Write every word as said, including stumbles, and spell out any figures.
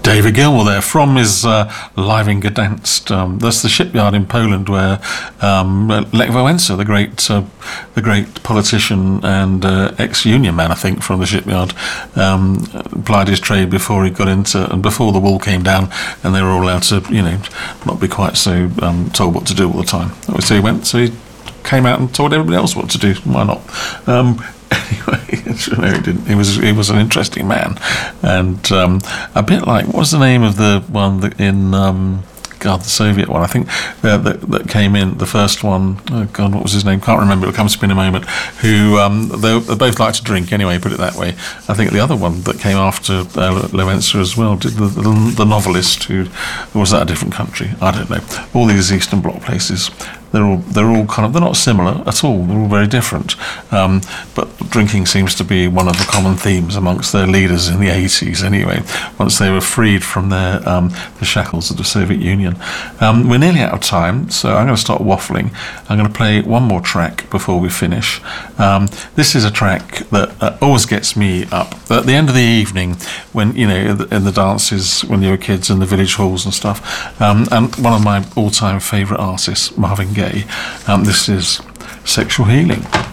David Gilmour there from his uh, Live in Gdansk. Um, that's the shipyard in Poland where um, Lech Wałęsa, the great, uh, the great politician and uh, ex-union man, I think, from the shipyard, um, plied his trade before he got into, and before the wall came down, and they were all allowed to, you know, not be quite so um, told what to do all the time. So he went, so he came out and told everybody else what to do. Why not? Um, Anyway, no, he didn't. He was he was an interesting man, and um, a bit like, what was the name of the one that in um, God, the Soviet one? I think uh, that that came in the first one. Oh God, what was his name? Can't remember. It comes to me in a moment. Who um, they, they both like to drink anyway. Put it that way. I think the other one that came after uh, Wałęsa as well, did the, the the novelist who, or was that a different country? I don't know. All these Eastern Bloc places. They're all they're all kind of they're not similar at all. They're all very different. Um, but drinking seems to be one of the common themes amongst their leaders in the eighties. Anyway, once they were freed from their um, the shackles of the Soviet Union, um, we're nearly out of time. So I'm going to start waffling. I'm going to play one more track before we finish. Um, this is a track that uh, always gets me up at the end of the evening when, you know, in the dances when you were kids in the village halls and stuff. Um, and one of my all-time favourite artists, Marvin Gaye. Um, this is Sexual Healing.